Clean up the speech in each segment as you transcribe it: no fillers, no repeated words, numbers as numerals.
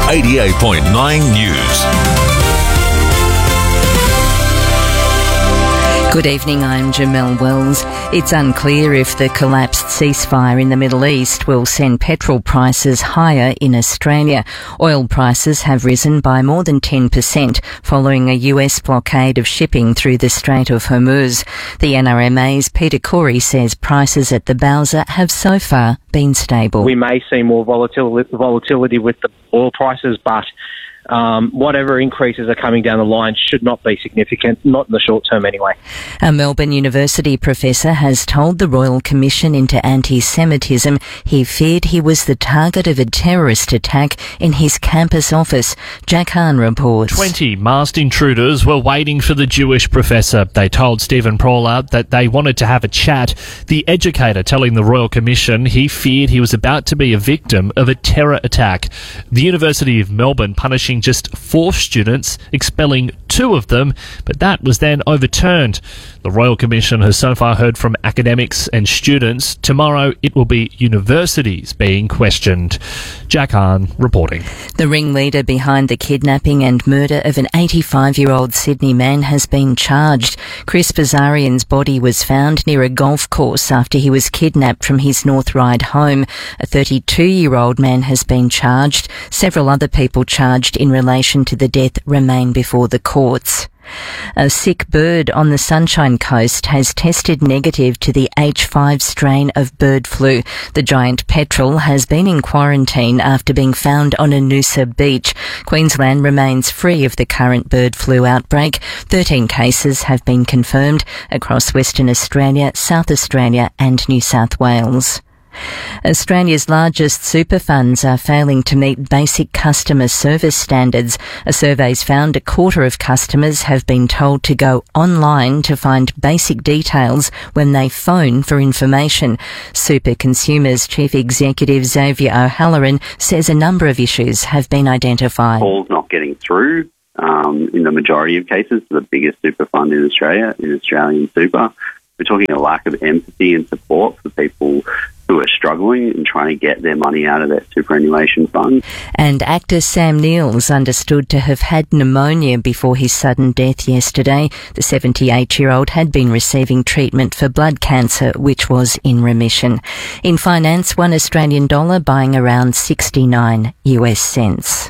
88.9 News. Good evening, I'm Jamelle Wells. It's unclear if the collapsed ceasefire in the Middle East will send petrol prices higher in Australia. Oil prices have risen by more than 10% following a US blockade of shipping through the Strait of Hormuz. The NRMA's Peter Corey says prices at the Bowser have so far been stable. We may see more volatility with the oil prices, but whatever increases are coming down the line should not be significant, not in the short term anyway. A Melbourne University professor has told the Royal Commission into Anti-Semitism he feared he was the target of a terrorist attack in his campus office. Jack Hahn reports. 20 masked intruders were waiting for the Jewish professor. They told Stephen Prawler that they wanted to have a chat. The educator telling the Royal Commission he feared he was about to be a victim of a terror attack. The University of Melbourne punishing just 4 students, expelling 2 of them, but that was then overturned. The Royal Commission has so far heard from academics and students. Tomorrow it will be universities being questioned. Jack Hahn reporting. The ringleader behind the kidnapping and murder of an 85-year-old Sydney man has been charged. Chris Bazarian's body was found near a golf course after he was kidnapped from his North Ryde home. A 32-year-old man has been charged. Several other people charged in relation to the death remain before the courts. A sick bird on the Sunshine Coast has tested negative to the H5 strain of bird flu. The giant petrel has been in quarantine after being found on a Noosa beach. Queensland remains free of the current bird flu outbreak. 13 cases have been confirmed across Western Australia, South Australia and New South Wales. Australia's largest super funds are failing to meet basic customer service standards. A survey's found a quarter of customers have been told to go online to find basic details when they phone for information. Super Consumers Chief Executive Xavier O'Halloran says a number of issues have been identified. Calls not getting through in the majority of cases. The biggest super fund in Australia is Australian Super. We're talking a lack of empathy and support for people who are struggling and trying to get their money out of their superannuation fund. And actor Sam Neill is understood to have had pneumonia before his sudden death yesterday. The 78-year-old had been receiving treatment for blood cancer, which was in remission. In finance, $1 Australian dollar buying around 69 US cents.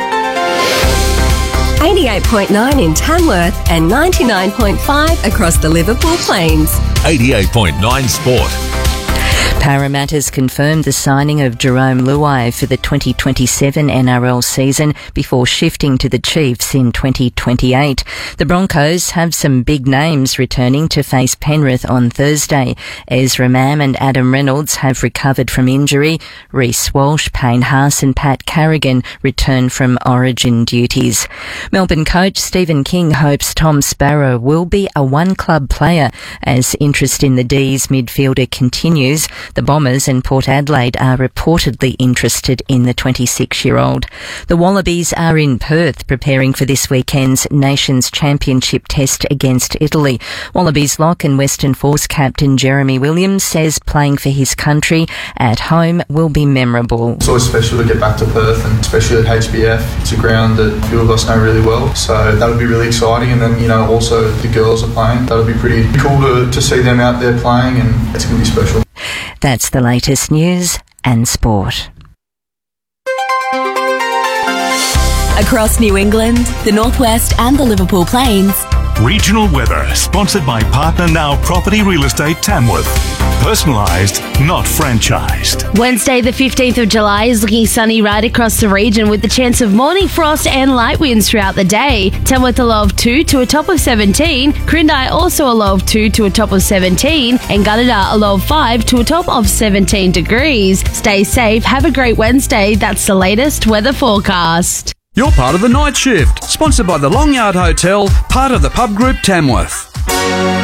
88.9 in Tamworth and 99.5 across the Liverpool Plains. 88.9 Sport. Parramatta's confirmed the signing of Jerome Luai for the 2027 NRL season before shifting to the Chiefs in 2028. The Broncos have some big names returning to face Penrith on Thursday. Ezra Mam and Adam Reynolds have recovered from injury. Reece Walsh, Payne Haas and Pat Carrigan return from Origin duties. Melbourne coach Stephen King hopes Tom Sparrow will be a one-club player as interest in the D's midfielder continues. The Bombers and Port Adelaide are reportedly interested in the 26-year-old. The Wallabies are in Perth preparing for this weekend's Nations Championship test against Italy. Wallabies lock and Western Force captain Jeremy Williams says playing for his country at home will be memorable. It's always special to get back to Perth, and especially at HBF. It's a ground that a few of us know really well, so that'll be really exciting. And then, also the girls are playing. That'll be pretty cool to see them out there playing, and it's going to be special. That's the latest news and sport. Across New England, the Northwest and the Liverpool Plains. Regional weather, sponsored by Partner Now Property Real Estate Tamworth. Personalised, not franchised. Wednesday the 15th of July is looking sunny right across the region with the chance of morning frost and light winds throughout the day. Tamworth a low of 2 to a top of 17. Quirindi also a low of 2 to a top of 17. And Gunnedah a low of 5 to a top of 17 degrees. Stay safe. Have a great Wednesday. That's the latest weather forecast. You're part of the Night Shift, sponsored by the Long Yard Hotel, part of the Pub Group Tamworth.